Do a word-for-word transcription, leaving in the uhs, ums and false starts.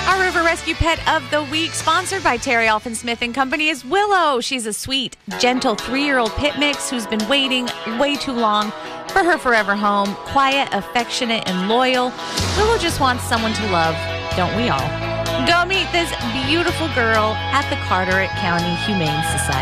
Our River Rescue Pet of the Week, sponsored by Terry Alfin Smith and Company, is Willow. She's a sweet, gentle three-year-old pit mix who's been waiting way too long for her forever home. Quiet, affectionate, and loyal. Willow just wants someone to love, don't we all? Go meet this beautiful girl at the Carteret County Humane Society.